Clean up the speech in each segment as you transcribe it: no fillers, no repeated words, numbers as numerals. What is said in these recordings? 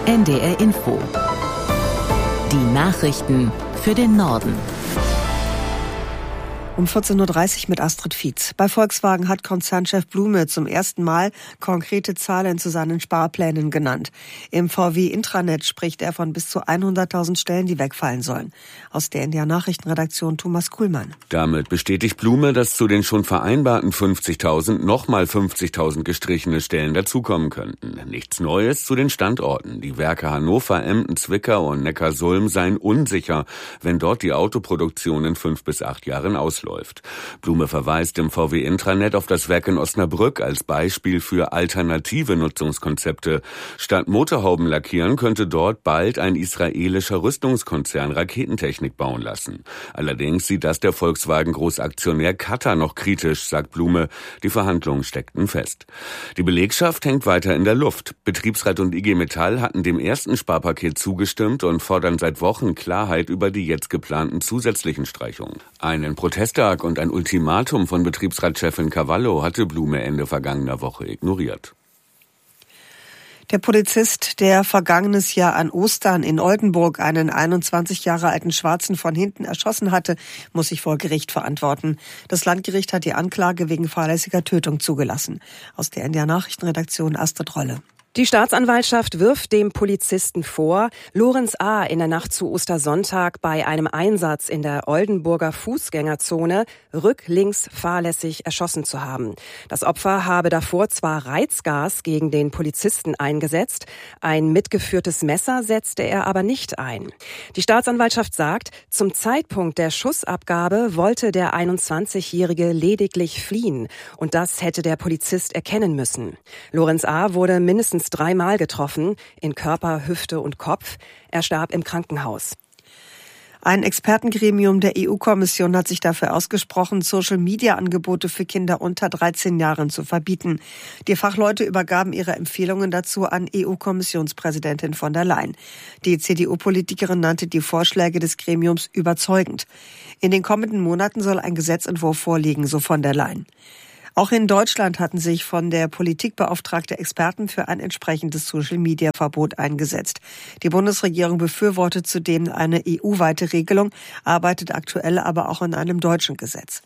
NDR Info. Die Nachrichten für den Norden. Um 14.30 Uhr mit Astrid Fietz. Bei Volkswagen hat Konzernchef Blume zum ersten Mal konkrete Zahlen zu seinen Sparplänen genannt. Im VW-Intranet spricht er von bis zu 100.000 Stellen, die wegfallen sollen. Aus der NDR-Nachrichtenredaktion Thomas Kuhlmann. Damit bestätigt Blume, dass zu den schon vereinbarten 50.000 nochmal 50.000 gestrichene Stellen dazukommen könnten. Nichts Neues zu den Standorten. Die Werke Hannover, Emden, Zwickau und Neckarsulm seien unsicher, wenn dort die Autoproduktion in 5 bis 8 Jahren ausläuft. Blume verweist im VW-Intranet auf das Werk in Osnabrück als Beispiel für alternative Nutzungskonzepte. Statt Motorhauben lackieren könnte dort bald ein israelischer Rüstungskonzern Raketentechnik bauen lassen. Allerdings sieht das der Volkswagen-Großaktionär Qatar noch kritisch, sagt Blume. Die Verhandlungen steckten fest. Die Belegschaft hängt weiter in der Luft. Betriebsrat und IG Metall hatten dem ersten Sparpaket zugestimmt und fordern seit Wochen Klarheit über die jetzt geplanten zusätzlichen Streichungen. Einen Protesttag und ein Ultimatum von Betriebsratschefin Cavallo hatte Blume Ende vergangener Woche ignoriert. Der Polizist, der vergangenes Jahr an Ostern in Oldenburg einen 21 Jahre alten Schwarzen von hinten erschossen hatte, muss sich vor Gericht verantworten. Das Landgericht hat die Anklage wegen fahrlässiger Tötung zugelassen. Aus der NDR Nachrichtenredaktion Astrid Rolle. Die Staatsanwaltschaft wirft dem Polizisten vor, Lorenz A. in der Nacht zu Ostersonntag bei einem Einsatz in der Oldenburger Fußgängerzone rücklings fahrlässig erschossen zu haben. Das Opfer habe davor zwar Reizgas gegen den Polizisten eingesetzt, ein mitgeführtes Messer setzte er aber nicht ein. Die Staatsanwaltschaft sagt, zum Zeitpunkt der Schussabgabe wollte der 21-Jährige lediglich fliehen und das hätte der Polizist erkennen müssen. Lorenz A. wurde mindestens 3-mal getroffen, in Körper, Hüfte und Kopf. Er starb im Krankenhaus. Ein Expertengremium der EU-Kommission hat sich dafür ausgesprochen, Social-Media-Angebote für Kinder unter 13 Jahren zu verbieten. Die Fachleute übergaben ihre Empfehlungen dazu an EU-Kommissionspräsidentin von der Leyen. Die CDU-Politikerin nannte die Vorschläge des Gremiums überzeugend. In den kommenden Monaten soll ein Gesetzentwurf vorliegen, so von der Leyen. Auch in Deutschland hatten sich von der Politik beauftragte Experten für ein entsprechendes Social-Media-Verbot eingesetzt. Die Bundesregierung befürwortet zudem eine EU-weite Regelung, arbeitet aktuell aber auch an einem deutschen Gesetz.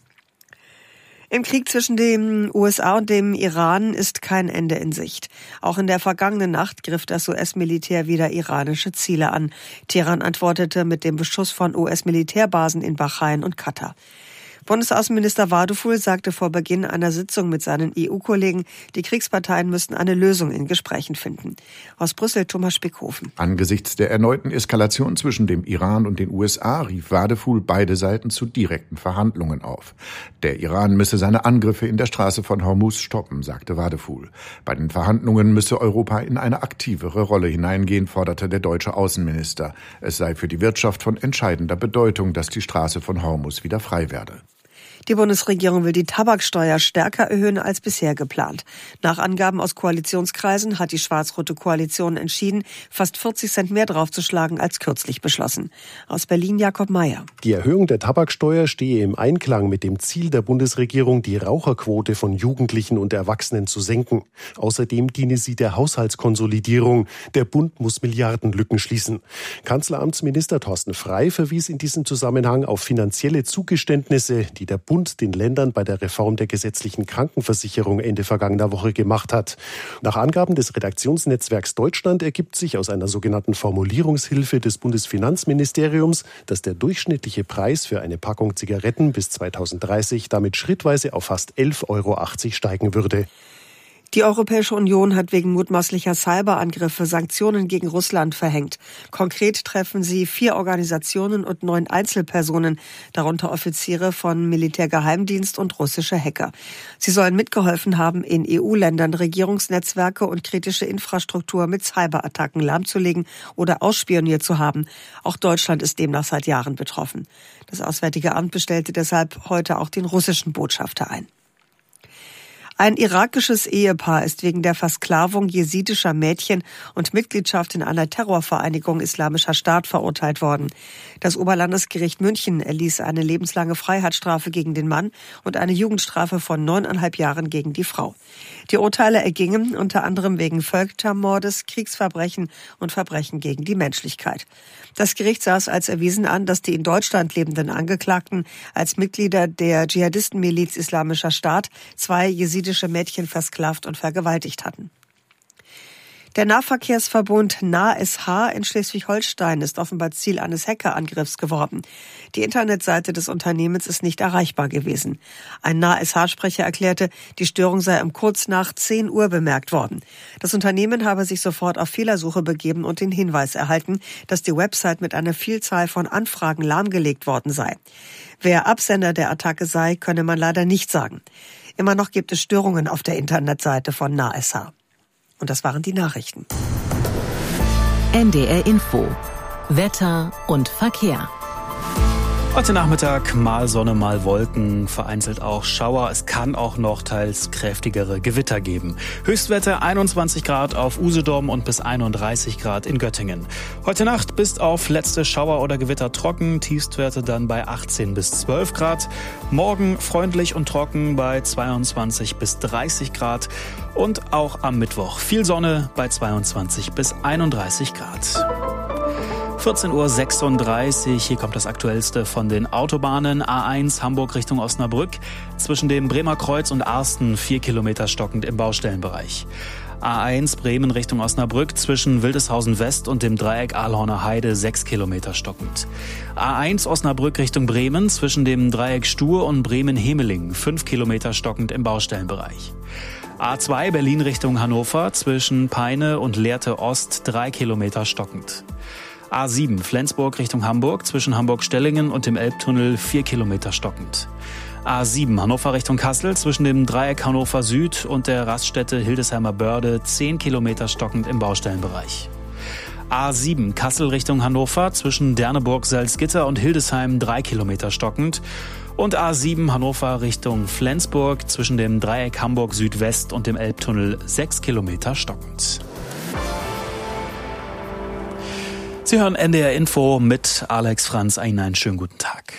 Im Krieg zwischen den USA und dem Iran ist kein Ende in Sicht. Auch in der vergangenen Nacht griff das US-Militär wieder iranische Ziele an. Teheran antwortete mit dem Beschuss von US-Militärbasen in Bahrain und Katar. Bundesaußenminister Waduful sagte vor Beginn einer Sitzung mit seinen EU-Kollegen, die Kriegsparteien müssten eine Lösung in Gesprächen finden. Aus Brüssel Thomas Spickhofen. Angesichts der erneuten Eskalation zwischen dem Iran und den USA rief Waduful beide Seiten zu direkten Verhandlungen auf. Der Iran müsse seine Angriffe in der Straße von Hormuz stoppen, sagte Waduful. Bei den Verhandlungen müsse Europa in eine aktivere Rolle hineingehen, forderte der deutsche Außenminister. Es sei für die Wirtschaft von entscheidender Bedeutung, dass die Straße von Hormuz wieder frei werde. Die Bundesregierung will die Tabaksteuer stärker erhöhen als bisher geplant. Nach Angaben aus Koalitionskreisen hat die schwarz-rote Koalition entschieden, fast 40 Cent mehr draufzuschlagen als kürzlich beschlossen. Aus Berlin Jakob Mayer. Die Erhöhung der Tabaksteuer stehe im Einklang mit dem Ziel der Bundesregierung, die Raucherquote von Jugendlichen und Erwachsenen zu senken. Außerdem diene sie der Haushaltskonsolidierung. Der Bund muss Milliardenlücken schließen. Kanzleramtsminister Thorsten Frey verwies in diesem Zusammenhang auf finanzielle Zugeständnisse, die der Bund den Ländern bei der Reform der gesetzlichen Krankenversicherung Ende vergangener Woche gemacht hat. Nach Angaben des Redaktionsnetzwerks Deutschland ergibt sich aus einer sogenannten Formulierungshilfe des Bundesfinanzministeriums, dass der durchschnittliche Preis für eine Packung Zigaretten bis 2030 damit schrittweise auf fast 11,80 € steigen würde. Die Europäische Union hat wegen mutmaßlicher Cyberangriffe Sanktionen gegen Russland verhängt. Konkret treffen sie 4 Organisationen und 9 Einzelpersonen, darunter Offiziere von Militärgeheimdienst und russische Hacker. Sie sollen mitgeholfen haben, in EU-Ländern Regierungsnetzwerke und kritische Infrastruktur mit Cyberattacken lahmzulegen oder ausspioniert zu haben. Auch Deutschland ist demnach seit Jahren betroffen. Das Auswärtige Amt bestellte deshalb heute auch den russischen Botschafter ein. Ein irakisches Ehepaar ist wegen der Versklavung jesidischer Mädchen und Mitgliedschaft in einer Terrorvereinigung Islamischer Staat verurteilt worden. Das Oberlandesgericht München erließ eine lebenslange Freiheitsstrafe gegen den Mann und eine Jugendstrafe von 9,5 Jahren gegen die Frau. Die Urteile ergingen unter anderem wegen Völkermordes, Kriegsverbrechen und Verbrechen gegen die Menschlichkeit. Das Gericht sah es als erwiesen an, dass die in Deutschland lebenden Angeklagten als Mitglieder der Dschihadistenmiliz Islamischer Staat 2 jesidische Mädchen versklavt und vergewaltigt hatten. Der Nahverkehrsverbund NASH in Schleswig-Holstein ist offenbar Ziel eines Hackerangriffs geworden. Die Internetseite des Unternehmens ist nicht erreichbar gewesen. Ein NASH-Sprecher erklärte, die Störung sei um kurz nach 10 Uhr bemerkt worden. Das Unternehmen habe sich sofort auf Fehlersuche begeben und den Hinweis erhalten, dass die Website mit einer Vielzahl von Anfragen lahmgelegt worden sei. Wer Absender der Attacke sei, könne man leider nicht sagen. Immer noch gibt es Störungen auf der Internetseite von NASH. Und das waren die Nachrichten. NDR Info. Wetter und Verkehr. Heute Nachmittag mal Sonne, mal Wolken, vereinzelt auch Schauer. Es kann auch noch teils kräftigere Gewitter geben. Höchstwerte 21 Grad auf Usedom und bis 31 Grad in Göttingen. Heute Nacht bis auf letzte Schauer oder Gewitter trocken, Tiefstwerte dann bei 18 bis 12 Grad. Morgen freundlich und trocken bei 22 bis 30 Grad. Und auch am Mittwoch viel Sonne bei 22 bis 31 Grad. 14:36 Uhr, hier kommt das Aktuellste von den Autobahnen. A1 Hamburg Richtung Osnabrück, zwischen dem Bremer Kreuz und Arsten 4 Kilometer stockend im Baustellenbereich. A1 Bremen Richtung Osnabrück, zwischen Wildeshausen West und dem Dreieck Ahlhorner Heide 6 Kilometer stockend. A1 Osnabrück Richtung Bremen, zwischen dem Dreieck Stur und Bremen-Hemeling 5 Kilometer stockend im Baustellenbereich. A2 Berlin Richtung Hannover, zwischen Peine und Lehrte Ost 3 Kilometer stockend. A7 Flensburg Richtung Hamburg, zwischen Hamburg-Stellingen und dem Elbtunnel 4 Kilometer stockend. A7 Hannover Richtung Kassel, zwischen dem Dreieck Hannover Süd und der Raststätte Hildesheimer Börde 10 Kilometer stockend im Baustellenbereich. A7 Kassel Richtung Hannover, zwischen Derneburg, Salzgitter und Hildesheim 3 Kilometer stockend. Und A7 Hannover Richtung Flensburg, zwischen dem Dreieck Hamburg Südwest und dem Elbtunnel 6 Kilometer stockend. Sie hören NDR Info mit Alex Franz. Einen schönen guten Tag.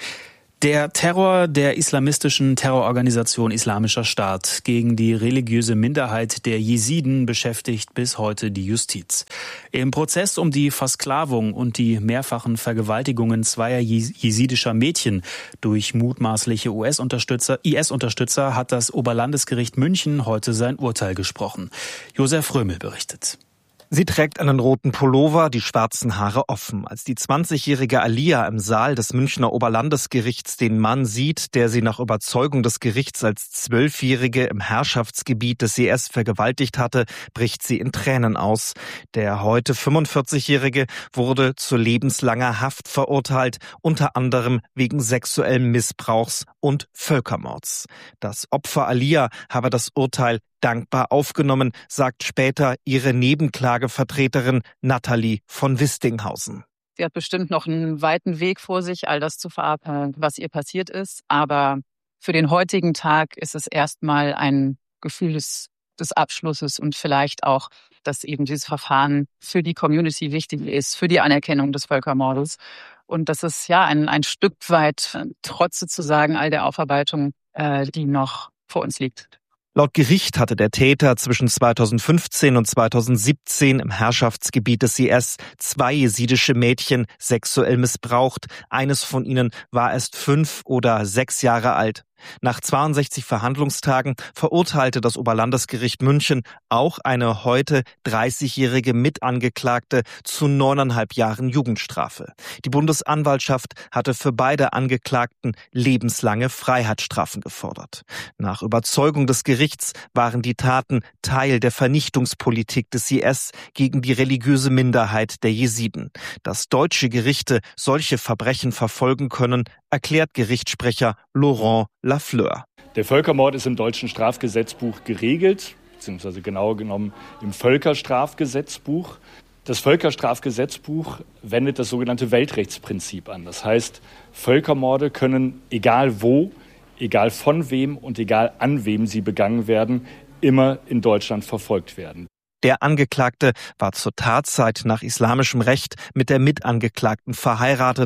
Der Terror der islamistischen Terrororganisation Islamischer Staat gegen die religiöse Minderheit der Jesiden beschäftigt bis heute die Justiz. Im Prozess um die Versklavung und die mehrfachen Vergewaltigungen zweier jesidischer Mädchen durch mutmaßliche IS-Unterstützer hat das Oberlandesgericht München heute sein Urteil gesprochen. Josef Römel berichtet. Sie trägt einen roten Pullover, die schwarzen Haare offen. Als die 20-jährige Alia im Saal des Münchner Oberlandesgerichts den Mann sieht, der sie nach Überzeugung des Gerichts als 12-Jährige im Herrschaftsgebiet des IS vergewaltigt hatte, bricht sie in Tränen aus. Der heute 45-Jährige wurde zu lebenslanger Haft verurteilt, unter anderem wegen sexuellen Missbrauchs und Völkermords. Das Opfer Alia habe das Urteil dankbar aufgenommen, sagt später ihre Nebenklagevertreterin Nathalie von Wistinghausen. Sie hat bestimmt noch einen weiten Weg vor sich, all das zu verarbeiten, was ihr passiert ist. Aber für den heutigen Tag ist es erstmal ein Gefühl des Abschlusses und vielleicht auch, dass eben dieses Verfahren für die Community wichtig ist, für die Anerkennung des Völkermordes. Und dass es ja ein Stück weit trotz sozusagen all der Aufarbeitung, die noch vor uns liegt. Laut Gericht hatte der Täter zwischen 2015 und 2017 im Herrschaftsgebiet des IS 2 jesidische Mädchen sexuell missbraucht. Eines von ihnen war erst 5 oder 6 Jahre alt. Nach 62 Verhandlungstagen verurteilte das Oberlandesgericht München auch eine heute 30-jährige Mitangeklagte zu 9,5 Jahren Jugendstrafe. Die Bundesanwaltschaft hatte für beide Angeklagten lebenslange Freiheitsstrafen gefordert. Nach Überzeugung des Gerichts waren die Taten Teil der Vernichtungspolitik des IS gegen die religiöse Minderheit der Jesiden. Dass deutsche Gerichte solche Verbrechen verfolgen können, erklärt Gerichtssprecher Laurent Lafleur. Der Völkermord ist im deutschen Strafgesetzbuch geregelt, beziehungsweise genauer genommen im Völkerstrafgesetzbuch. Das Völkerstrafgesetzbuch wendet das sogenannte Weltrechtsprinzip an. Das heißt, Völkermorde können, egal wo, egal von wem und egal an wem sie begangen werden, immer in Deutschland verfolgt werden. Der Angeklagte war zur Tatzeit nach islamischem Recht mit der Mitangeklagten verheiratet.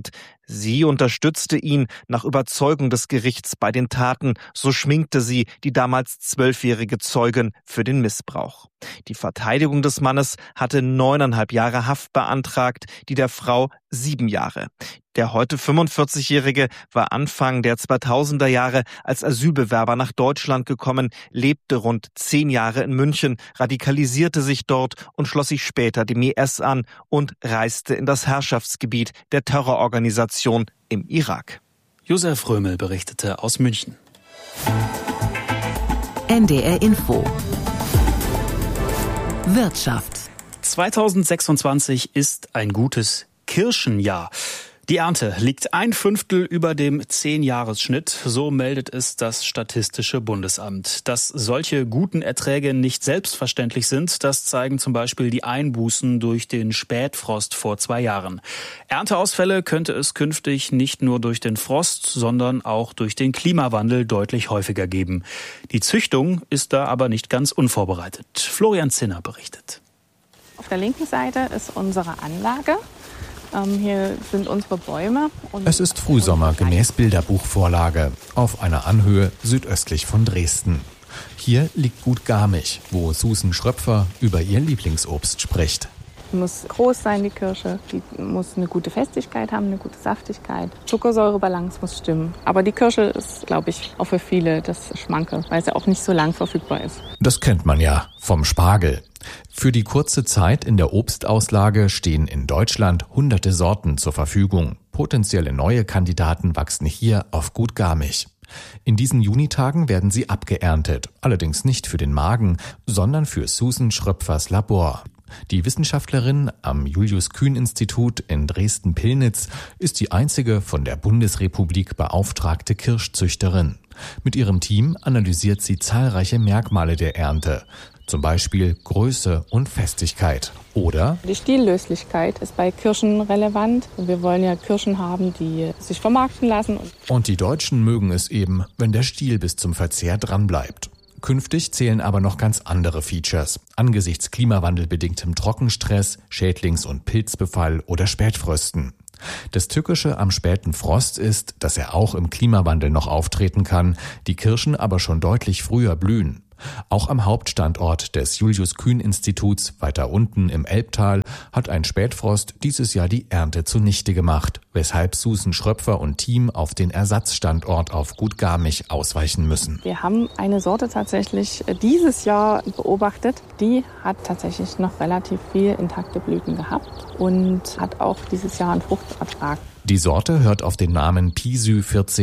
Sie unterstützte ihn nach Überzeugung des Gerichts bei den Taten, so schminkte sie die damals 12-jährige Zeugin für den Missbrauch. Die Verteidigung des Mannes hatte 9,5 Jahre Haft beantragt, die der Frau 7 Jahre. Der heute 45-Jährige war Anfang der 2000er Jahre als Asylbewerber nach Deutschland gekommen, lebte rund 10 Jahre in München, radikalisierte sich dort und schloss sich später dem IS an und reiste in das Herrschaftsgebiet der Terrororganisation im Irak. Josef Römel berichtete aus München. NDR Info. Wirtschaft. 2026 ist ein gutes Kirschenjahr. Die Ernte liegt 1/5 über dem 10-Jahres-Schnitt, so meldet es das Statistische Bundesamt. Dass solche guten Erträge nicht selbstverständlich sind, das zeigen zum Beispiel die Einbußen durch den Spätfrost vor 2 Jahren. Ernteausfälle könnte es künftig nicht nur durch den Frost, sondern auch durch den Klimawandel deutlich häufiger geben. Die Züchtung ist da aber nicht ganz unvorbereitet. Florian Zinner berichtet. Auf der linken Seite ist unsere Anlage. Hier sind unsere Bäume. Es ist Frühsommer gemäß Bilderbuchvorlage auf einer Anhöhe südöstlich von Dresden. Hier liegt Gut Garmisch, wo Susan Schröpfer über ihr Lieblingsobst spricht. Die muss groß sein, die Kirsche. Die muss eine gute Festigkeit haben, eine gute Saftigkeit. Zuckersäurebalance muss stimmen. Aber die Kirsche ist, glaube ich, auch für viele das Schmanke, weil sie auch nicht so lang verfügbar ist. Das kennt man ja vom Spargel. Für die kurze Zeit in der Obstauslage stehen in Deutschland hunderte Sorten zur Verfügung. Potenzielle neue Kandidaten wachsen hier auf Gut Garmisch. In diesen Junitagen werden sie abgeerntet, allerdings nicht für den Magen, sondern für Susan Schröpfers Labor. Die Wissenschaftlerin am Julius-Kühn-Institut in Dresden-Pillnitz ist die einzige von der Bundesrepublik beauftragte Kirschzüchterin. Mit ihrem Team analysiert sie zahlreiche Merkmale der Ernte, zum Beispiel Größe und Festigkeit. Oder die Stiellöslichkeit ist bei Kirschen relevant. Wir wollen ja Kirschen haben, die sich vermarkten lassen. Und die Deutschen mögen es eben, wenn der Stiel bis zum Verzehr dranbleibt. Künftig zählen aber noch ganz andere Features. Angesichts klimawandelbedingtem Trockenstress, Schädlings- und Pilzbefall oder Spätfrösten. Das Tückische am späten Frost ist, dass er auch im Klimawandel noch auftreten kann, die Kirschen aber schon deutlich früher blühen. Auch am Hauptstandort des Julius-Kühn-Instituts weiter unten im Elbtal hat ein Spätfrost dieses Jahr die Ernte zunichte gemacht, weshalb Susan Schröpfer und Team auf den Ersatzstandort auf Gut Garmisch ausweichen müssen. Wir haben eine Sorte tatsächlich dieses Jahr beobachtet, die hat tatsächlich noch relativ viel intakte Blüten gehabt und hat auch dieses Jahr einen Fruchtertrag. Die Sorte hört auf den Namen Pisü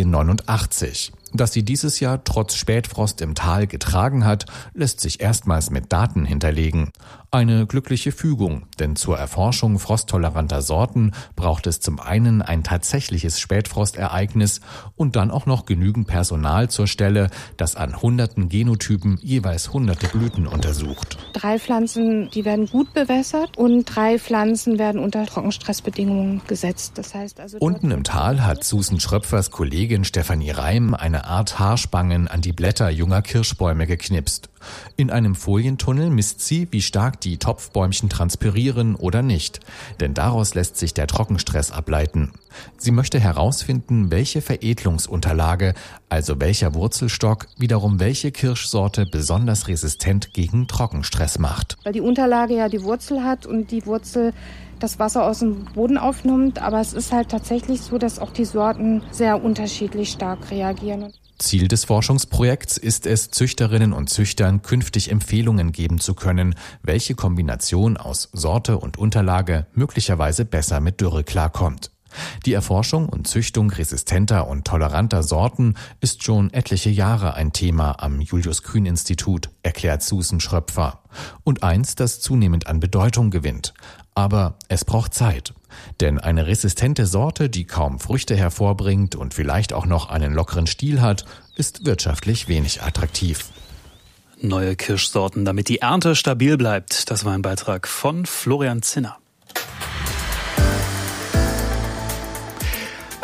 1489. Dass sie dieses Jahr trotz Spätfrost im Tal getragen hat, lässt sich erstmals mit Daten hinterlegen. Eine glückliche Fügung, denn zur Erforschung frosttoleranter Sorten braucht es zum einen ein tatsächliches Spätfrostereignis und dann auch noch genügend Personal zur Stelle, das an hunderten Genotypen jeweils hunderte Blüten untersucht. 3 Pflanzen, die werden gut bewässert und 3 Pflanzen werden unter Trockenstressbedingungen gesetzt. Das heißt also unten im Tal hat Susan Schröpfers Kollegin Stefanie Reim eine Art Haarspangen an die Blätter junger Kirschbäume geknipst. In einem Folientunnel misst sie, wie stark die Topfbäumchen transpirieren oder nicht, denn daraus lässt sich der Trockenstress ableiten. Sie möchte herausfinden, welche Veredelungsunterlage, also welcher Wurzelstock, wiederum welche Kirschsorte besonders resistent gegen Trockenstress macht. Weil die Unterlage ja die Wurzel hat und die Wurzel das Wasser aus dem Boden aufnimmt, aber es ist halt tatsächlich so, dass auch die Sorten sehr unterschiedlich stark reagieren. Ziel des Forschungsprojekts ist es, Züchterinnen und Züchtern künftig Empfehlungen geben zu können, welche Kombination aus Sorte und Unterlage möglicherweise besser mit Dürre klarkommt. Die Erforschung und Züchtung resistenter und toleranter Sorten ist schon etliche Jahre ein Thema am Julius-Kühn-Institut, erklärt Susan Schröpfer. Und eins, das zunehmend an Bedeutung gewinnt. Aber es braucht Zeit. Denn eine resistente Sorte, die kaum Früchte hervorbringt und vielleicht auch noch einen lockeren Stiel hat, ist wirtschaftlich wenig attraktiv. Neue Kirschsorten, damit die Ernte stabil bleibt. Das war ein Beitrag von Florian Zinner.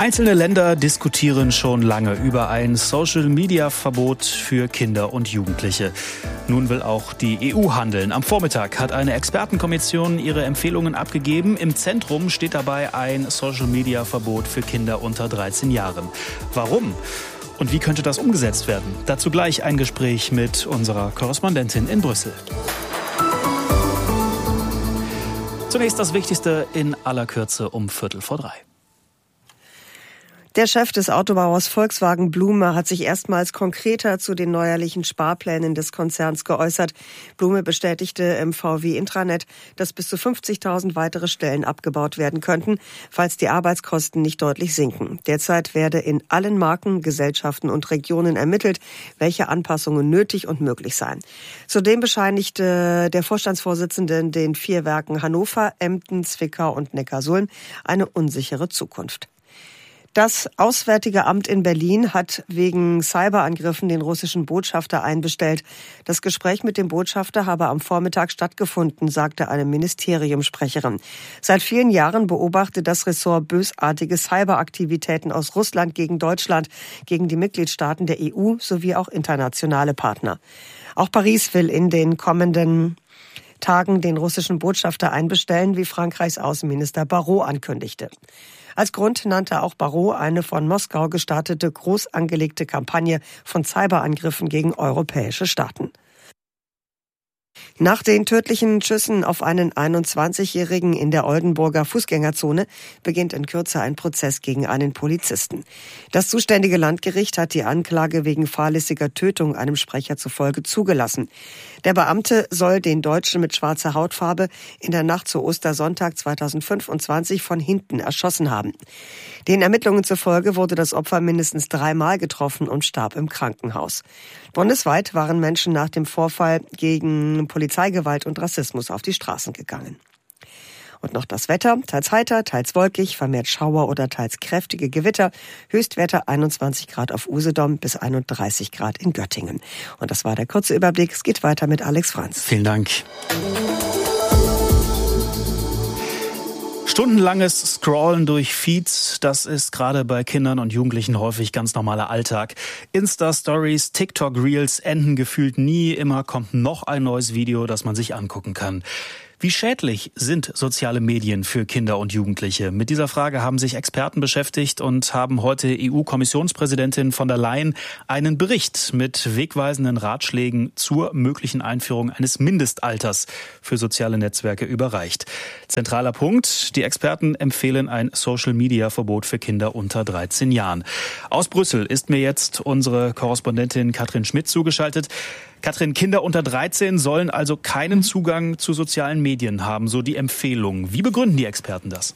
Einzelne Länder diskutieren schon lange über ein Social-Media-Verbot für Kinder und Jugendliche. Nun will auch die EU handeln. Am Vormittag hat eine Expertenkommission ihre Empfehlungen abgegeben. Im Zentrum steht dabei ein Social-Media-Verbot für Kinder unter 13 Jahren. Warum? Und wie könnte das umgesetzt werden? Dazu gleich ein Gespräch mit unserer Korrespondentin in Brüssel. Zunächst das Wichtigste in aller Kürze um 2:45. Der Chef des Autobauers Volkswagen Blume hat sich erstmals konkreter zu den neuerlichen Sparplänen des Konzerns geäußert. Blume bestätigte im VW-Intranet, dass bis zu 50.000 weitere Stellen abgebaut werden könnten, falls die Arbeitskosten nicht deutlich sinken. Derzeit werde in allen Marken, Gesellschaften und Regionen ermittelt, welche Anpassungen nötig und möglich seien. Zudem bescheinigte der Vorstandsvorsitzende den 4 Werken Hannover, Emden, Zwickau und Neckarsulm eine unsichere Zukunft. Das Auswärtige Amt in Berlin hat wegen Cyberangriffen den russischen Botschafter einbestellt. Das Gespräch mit dem Botschafter habe am Vormittag stattgefunden, sagte eine Ministeriumssprecherin. Seit vielen Jahren beobachtet das Ressort bösartige Cyberaktivitäten aus Russland gegen Deutschland, gegen die Mitgliedstaaten der EU sowie auch internationale Partner. Auch Paris will in den kommenden Tagen den russischen Botschafter einbestellen, wie Frankreichs Außenminister Barrot ankündigte. Als Grund nannte auch Barrot eine von Moskau gestartete groß angelegte Kampagne von Cyberangriffen gegen europäische Staaten. Nach den tödlichen Schüssen auf einen 21-Jährigen in der Oldenburger Fußgängerzone beginnt in Kürze ein Prozess gegen einen Polizisten. Das zuständige Landgericht hat die Anklage wegen fahrlässiger Tötung einem Sprecher zufolge zugelassen. Der Beamte soll den Deutschen mit schwarzer Hautfarbe in der Nacht zu Ostersonntag 2025 von hinten erschossen haben. Den Ermittlungen zufolge wurde das Opfer mindestens 3-mal getroffen und starb im Krankenhaus. Bundesweit waren Menschen nach dem Vorfall gegen Polizeigewalt und Rassismus auf die Straßen gegangen. Und noch das Wetter, teils heiter, teils wolkig, vermehrt Schauer oder teils kräftige Gewitter. Höchstwerte 21 Grad auf Usedom bis 31 Grad in Göttingen. Und das war der kurze Überblick. Es geht weiter mit Alex Franz. Vielen Dank. Stundenlanges Scrollen durch Feeds, das ist gerade bei Kindern und Jugendlichen häufig ganz normaler Alltag. Insta-Stories, TikTok-Reels enden gefühlt nie. Immer kommt noch ein neues Video, das man sich angucken kann. Wie schädlich sind soziale Medien für Kinder und Jugendliche? Mit dieser Frage haben sich Experten beschäftigt und haben heute EU-Kommissionspräsidentin von der Leyen einen Bericht mit wegweisenden Ratschlägen zur möglichen Einführung eines Mindestalters für soziale Netzwerke überreicht. Zentraler Punkt: Die Experten empfehlen ein Social-Media-Verbot für Kinder unter 13 Jahren. Aus Brüssel ist mir jetzt unsere Korrespondentin Katrin Schmidt zugeschaltet. Katrin, Kinder unter 13 sollen also keinen Zugang zu sozialen Medien haben, so die Empfehlung. Wie begründen die Experten das?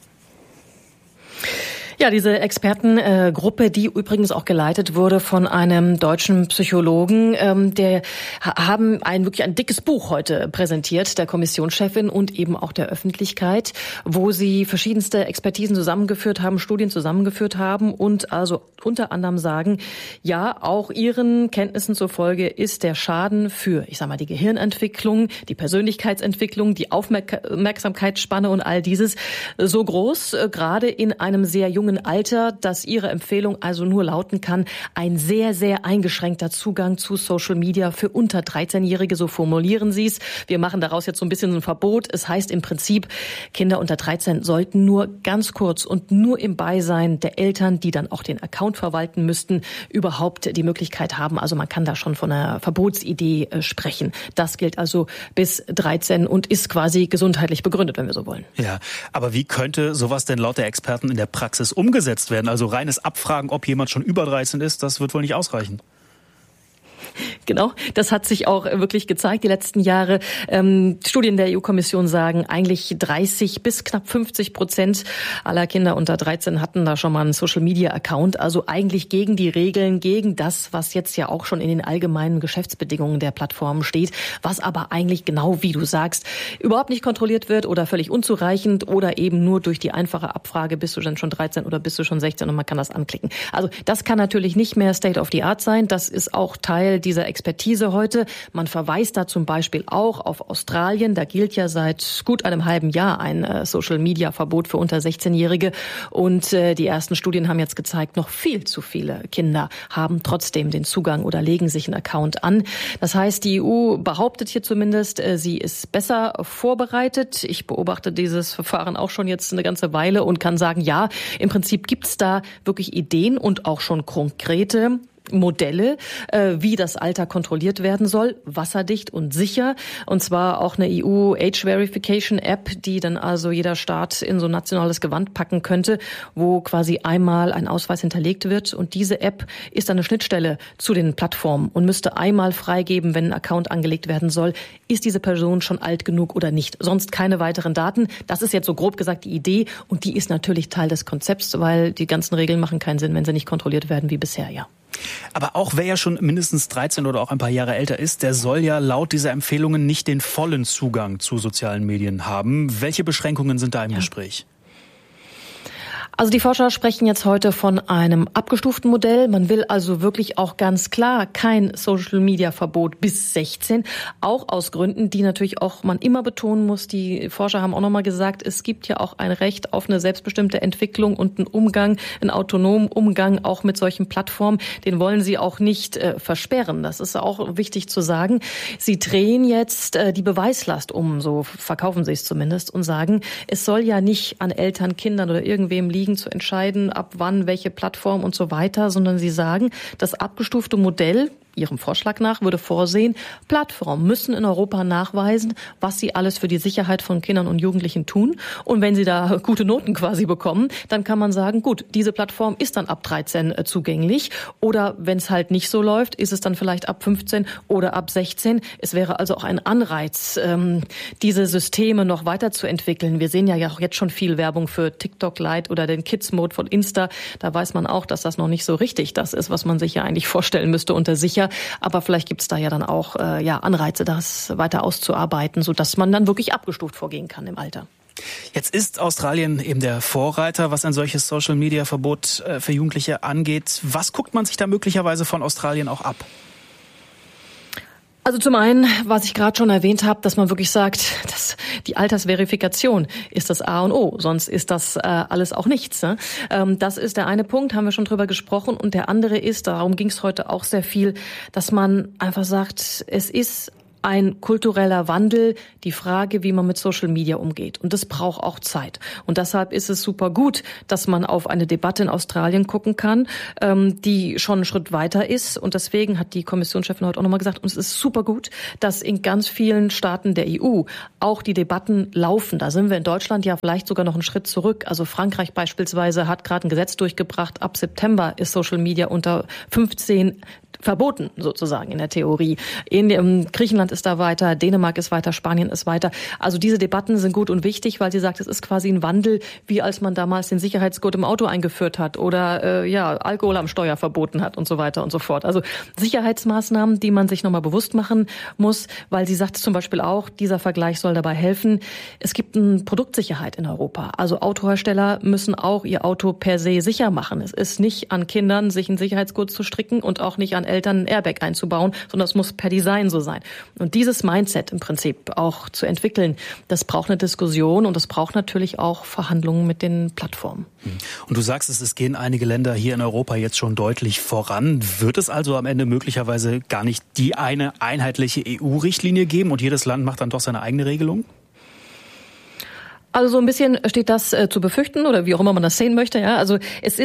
Ja, diese Expertengruppe, die übrigens auch geleitet wurde von einem deutschen Psychologen, der haben wirklich ein dickes Buch heute präsentiert, der Kommissionschefin und eben auch der Öffentlichkeit, wo sie verschiedenste Expertisen zusammengeführt haben, Studien zusammengeführt haben und also unter anderem sagen, ja, auch ihren Kenntnissen zufolge ist der Schaden für, ich sag mal, die Gehirnentwicklung, die Persönlichkeitsentwicklung, die Aufmerksamkeitsspanne und all dieses so groß, gerade in einem sehr jungen Alter, dass ihre Empfehlung also nur lauten kann, ein sehr, sehr eingeschränkter Zugang zu Social Media für unter 13-Jährige, so formulieren sie es. Wir machen daraus jetzt so ein bisschen ein Verbot. Es heißt im Prinzip, Kinder unter 13 sollten nur ganz kurz und nur im Beisein der Eltern, die dann auch den Account verwalten müssten, überhaupt die Möglichkeit haben. Also man kann da schon von einer Verbotsidee sprechen. Das gilt also bis 13 und ist quasi gesundheitlich begründet, wenn wir so wollen. Ja, aber wie könnte sowas denn laut der Experten in der Praxis umgesetzt werden? Also reines Abfragen, ob jemand schon über 13 ist, das wird wohl nicht ausreichen. Genau, das hat sich auch wirklich gezeigt die letzten Jahre. Studien der EU-Kommission sagen, eigentlich 30 bis knapp 50% aller Kinder unter 13 hatten da schon mal einen Social-Media-Account. Also eigentlich gegen die Regeln, gegen das, was jetzt ja auch schon in den allgemeinen Geschäftsbedingungen der Plattformen steht, was aber eigentlich genau wie du sagst, überhaupt nicht kontrolliert wird oder völlig unzureichend oder eben nur durch die einfache Abfrage, bist du denn schon 13 oder bist du schon 16 und man kann das anklicken. Also das kann natürlich nicht mehr State of the Art sein. Das ist auch Teil dieser Expertise heute. Man verweist da zum Beispiel auch auf Australien. Da gilt ja seit gut einem halben Jahr ein Social-Media-Verbot für unter 16-Jährige. Und die ersten Studien haben jetzt gezeigt, noch viel zu viele Kinder haben trotzdem den Zugang oder legen sich einen Account an. Das heißt, die EU behauptet hier zumindest, sie ist besser vorbereitet. Ich beobachte dieses Verfahren auch schon jetzt eine ganze Weile und kann sagen, ja, im Prinzip gibt's da wirklich Ideen und auch schon konkrete Modelle, wie das Alter kontrolliert werden soll, wasserdicht und sicher. Und zwar auch eine EU-Age-Verification-App, die dann also jeder Staat in so ein nationales Gewand packen könnte, wo quasi einmal ein Ausweis hinterlegt wird. Und diese App ist dann eine Schnittstelle zu den Plattformen und müsste einmal freigeben, wenn ein Account angelegt werden soll, ist diese Person schon alt genug oder nicht. Sonst keine weiteren Daten. Das ist jetzt so grob gesagt die Idee und die ist natürlich Teil des Konzepts, weil die ganzen Regeln machen keinen Sinn, wenn sie nicht kontrolliert werden wie bisher, ja. Aber auch wer ja schon mindestens 13 oder auch ein paar Jahre älter ist, der soll ja laut dieser Empfehlungen nicht den vollen Zugang zu sozialen Medien haben. Welche Beschränkungen sind da im Gespräch? Also die Forscher sprechen jetzt heute von einem abgestuften Modell. Man will also wirklich auch ganz klar kein Social-Media-Verbot bis 16. Auch aus Gründen, die natürlich auch man immer betonen muss. Die Forscher haben auch nochmal gesagt, es gibt ja auch ein Recht auf eine selbstbestimmte Entwicklung und einen Umgang, einen autonomen Umgang auch mit solchen Plattformen. Den wollen sie auch nicht versperren. Das ist auch wichtig zu sagen. Sie drehen jetzt die Beweislast um, so verkaufen sie es zumindest, und sagen, es soll ja nicht an Eltern, Kindern oder irgendwem liegen, zu entscheiden, ab wann, welche Plattform und so weiter, sondern sie sagen, das abgestufte Modell, Ihrem Vorschlag nach, würde vorsehen, Plattformen müssen in Europa nachweisen, was sie alles für die Sicherheit von Kindern und Jugendlichen tun. Und wenn sie da gute Noten quasi bekommen, dann kann man sagen, gut, diese Plattform ist dann ab 13 zugänglich. Oder wenn es halt nicht so läuft, ist es dann vielleicht ab 15 oder ab 16. Es wäre also auch ein Anreiz, diese Systeme noch weiterzuentwickeln. Wir sehen ja auch jetzt schon viel Werbung für TikTok Lite oder den Kids-Mode von Insta. Da weiß man auch, dass das noch nicht so richtig das ist, was man sich ja eigentlich vorstellen müsste unter sicher. Aber vielleicht gibt es da ja dann auch Anreize, das weiter auszuarbeiten, sodass man dann wirklich abgestuft vorgehen kann im Alter. Jetzt ist Australien eben der Vorreiter, was ein solches Social-Media-Verbot für Jugendliche angeht. Was guckt man sich da möglicherweise von Australien auch ab? Also zum einen, was ich gerade schon erwähnt habe, dass man wirklich sagt, dass die Altersverifikation ist das A und O, sonst ist das alles auch nichts. Ne? Das ist der eine Punkt, haben wir schon drüber gesprochen. Und der andere ist, darum ging es heute auch sehr viel, dass man einfach sagt, es ist ein kultureller Wandel, die Frage, wie man mit Social Media umgeht. Und das braucht auch Zeit. Und deshalb ist es super gut, dass man auf eine Debatte in Australien gucken kann, die schon einen Schritt weiter ist. Und deswegen hat die Kommissionschefin heute auch nochmal gesagt, und es ist super gut, dass in ganz vielen Staaten der EU auch die Debatten laufen. Da sind wir in Deutschland ja vielleicht sogar noch einen Schritt zurück. Also Frankreich beispielsweise hat gerade ein Gesetz durchgebracht. Ab September ist Social Media unter 15 verboten, sozusagen in der Theorie. In Griechenland ist da weiter, Dänemark ist weiter, Spanien ist weiter. Also diese Debatten sind gut und wichtig, weil sie sagt, es ist quasi ein Wandel, wie als man damals den Sicherheitsgurt im Auto eingeführt hat oder Alkohol am Steuer verboten hat und so weiter und so fort. Also Sicherheitsmaßnahmen, die man sich nochmal bewusst machen muss, weil sie sagt zum Beispiel auch, dieser Vergleich soll dabei helfen, es gibt eine Produktsicherheit in Europa. Also Autohersteller müssen auch ihr Auto per se sicher machen. Es ist nicht an Kindern, sich einen Sicherheitsgurt zu stricken und auch nicht an Eltern ein Airbag einzubauen, sondern es muss per Design so sein. Und dieses Mindset im Prinzip auch zu entwickeln, das braucht eine Diskussion und das braucht natürlich auch Verhandlungen mit den Plattformen. Und du sagst, es gehen einige Länder hier in Europa jetzt schon deutlich voran. Wird es also am Ende möglicherweise gar nicht die eine einheitliche EU-Richtlinie geben und jedes Land macht dann doch seine eigene Regelung? Also so ein bisschen steht das zu befürchten oder wie auch immer man das sehen möchte. Ja, also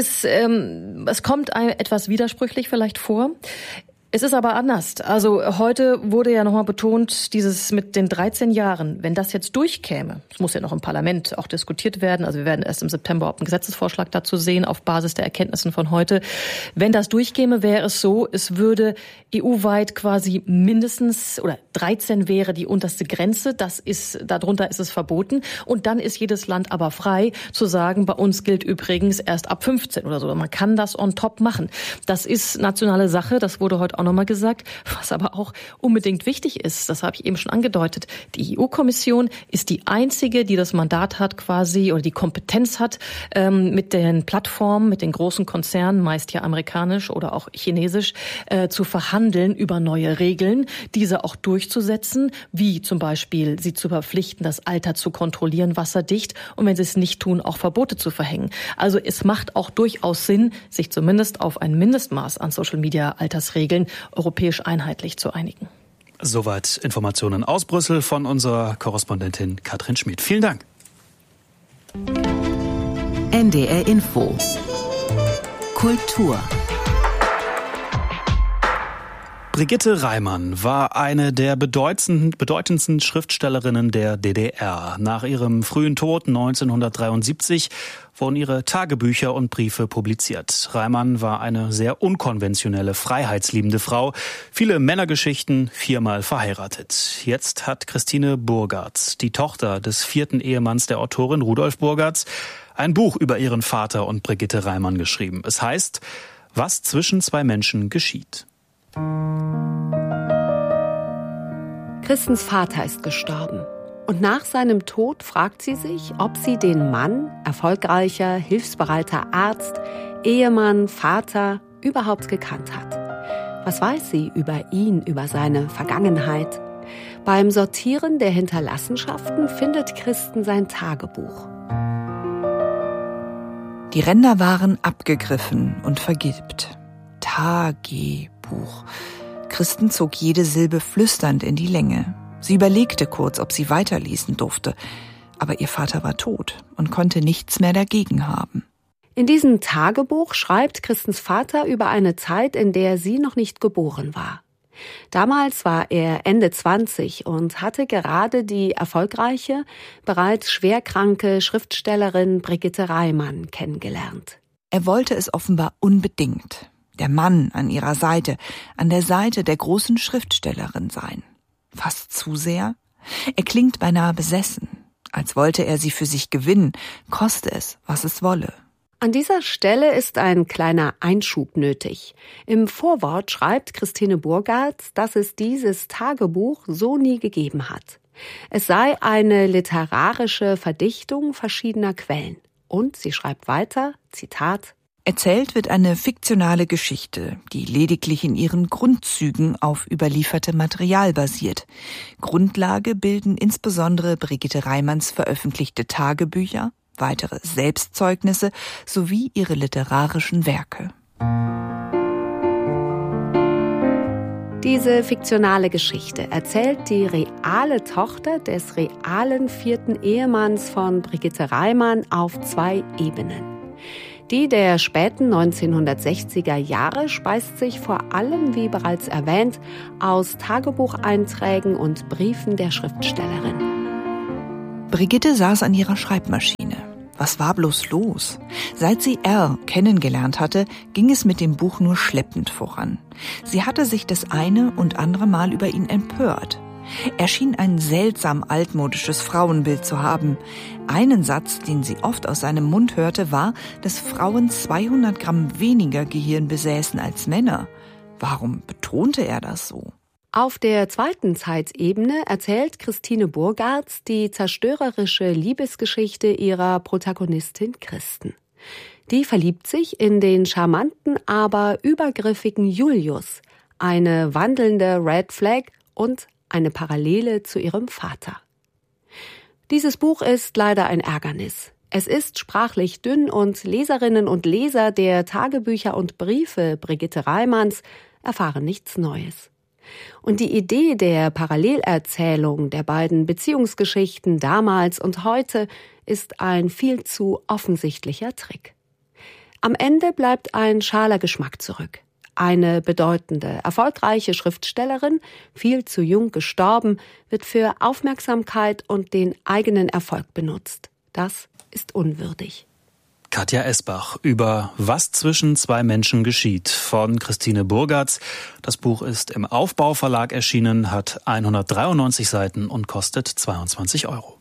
es kommt etwas widersprüchlich vielleicht vor. Es ist aber anders. Also heute wurde ja nochmal betont, dieses mit den 13 Jahren, wenn das jetzt durchkäme, es muss ja noch im Parlament auch diskutiert werden, also wir werden erst im September auch einen Gesetzesvorschlag dazu sehen, auf Basis der Erkenntnissen von heute. Wenn das durchkäme, wäre es so, es würde EU-weit quasi mindestens, oder 13 wäre die unterste Grenze, darunter ist es verboten. Und dann ist jedes Land aber frei zu sagen, bei uns gilt übrigens erst ab 15 oder so. Man kann das on top machen. Das ist nationale Sache, das wurde heute auch nochmal gesagt. Was aber auch unbedingt wichtig ist, das habe ich eben schon angedeutet, die EU-Kommission ist die einzige, die das Mandat hat quasi oder die Kompetenz hat, mit den Plattformen, mit den großen Konzernen, meist ja amerikanisch oder auch chinesisch, zu verhandeln über neue Regeln, diese auch durchzusetzen, wie zum Beispiel sie zu verpflichten, das Alter zu kontrollieren, wasserdicht, und wenn sie es nicht tun, auch Verbote zu verhängen. Also es macht auch durchaus Sinn, sich zumindest auf ein Mindestmaß an Social-Media-Altersregeln europäisch einheitlich zu einigen. Soweit Informationen aus Brüssel von unserer Korrespondentin Katrin Schmid. Vielen Dank. NDR Info. Kultur. Brigitte Reimann war eine der bedeutendsten Schriftstellerinnen der DDR. Nach ihrem frühen Tod 1973 wurden ihre Tagebücher und Briefe publiziert. Reimann war eine sehr unkonventionelle, freiheitsliebende Frau. Viele Männergeschichten, 4-mal verheiratet. Jetzt hat Christine Burgartz, die Tochter des 4. Ehemanns der Autorin Rudolf Burgartz, ein Buch über ihren Vater und Brigitte Reimann geschrieben. Es heißt, was zwischen zwei Menschen geschieht. Christens Vater ist gestorben. Und nach seinem Tod fragt sie sich, ob sie den Mann, erfolgreicher, hilfsbereiter Arzt, Ehemann, Vater, überhaupt gekannt hat. Was weiß sie über ihn, über seine Vergangenheit? Beim Sortieren der Hinterlassenschaften findet Christen sein Tagebuch. Die Ränder waren abgegriffen und vergilbt. Tagebuch. Christen zog jede Silbe flüsternd in die Länge. Sie überlegte kurz, ob sie weiterlesen durfte. Aber ihr Vater war tot und konnte nichts mehr dagegen haben. In diesem Tagebuch schreibt Christens Vater über eine Zeit, in der sie noch nicht geboren war. Damals war er Ende 20 und hatte gerade die erfolgreiche, bereits schwerkranke Schriftstellerin Brigitte Reimann kennengelernt. Er wollte es offenbar unbedingt. Der Mann an ihrer Seite, an der Seite der großen Schriftstellerin sein. Fast zu sehr? Er klingt beinahe besessen, als wollte er sie für sich gewinnen, koste es, was es wolle. An dieser Stelle ist ein kleiner Einschub nötig. Im Vorwort schreibt Christine Burgartz, dass es dieses Tagebuch so nie gegeben hat. Es sei eine literarische Verdichtung verschiedener Quellen. Und sie schreibt weiter, Zitat: Erzählt wird eine fiktionale Geschichte, die lediglich in ihren Grundzügen auf überlieferte Material basiert. Grundlage bilden insbesondere Brigitte Reimanns veröffentlichte Tagebücher, weitere Selbstzeugnisse sowie ihre literarischen Werke. Diese fiktionale Geschichte erzählt die reale Tochter des realen 4. Ehemanns von Brigitte Reimann auf 2 Ebenen. Die der späten 1960er Jahre speist sich vor allem, wie bereits erwähnt, aus Tagebucheinträgen und Briefen der Schriftstellerin. Brigitte saß an ihrer Schreibmaschine. Was war bloß los? Seit sie R. kennengelernt hatte, ging es mit dem Buch nur schleppend voran. Sie hatte sich das eine und andere Mal über ihn empört. Er schien ein seltsam altmodisches Frauenbild zu haben. Einen Satz, den sie oft aus seinem Mund hörte, war, dass Frauen 200 Gramm weniger Gehirn besäßen als Männer. Warum betonte er das so? Auf der zweiten Zeitsebene erzählt Christine Burgartz die zerstörerische Liebesgeschichte ihrer Protagonistin Christen. Die verliebt sich in den charmanten, aber übergriffigen Julius, eine wandelnde Red Flag und eine Parallele zu ihrem Vater. Dieses Buch ist leider ein Ärgernis. Es ist sprachlich dünn und Leserinnen und Leser der Tagebücher und Briefe Brigitte Reimanns erfahren nichts Neues. Und die Idee der Parallelerzählung der beiden Beziehungsgeschichten damals und heute ist ein viel zu offensichtlicher Trick. Am Ende bleibt ein schaler Geschmack zurück. Eine bedeutende, erfolgreiche Schriftstellerin, viel zu jung gestorben, wird für Aufmerksamkeit und den eigenen Erfolg benutzt. Das ist unwürdig. Katja Esbach über Was zwischen zwei Menschen geschieht von Christine Burgartz. Das Buch ist im Aufbau-Verlag erschienen, hat 193 Seiten und kostet 22 €.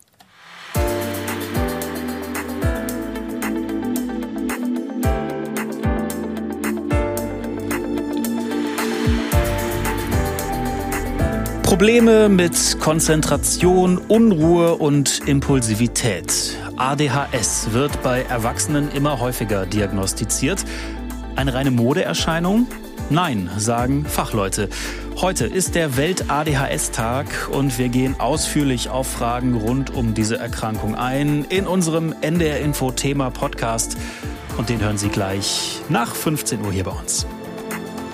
Probleme mit Konzentration, Unruhe und Impulsivität. ADHS wird bei Erwachsenen immer häufiger diagnostiziert. Eine reine Modeerscheinung? Nein, sagen Fachleute. Heute ist der Welt-ADHS-Tag und wir gehen ausführlich auf Fragen rund um diese Erkrankung ein in unserem NDR-Info-Thema-Podcast. Und den hören Sie gleich nach 15 Uhr hier bei uns.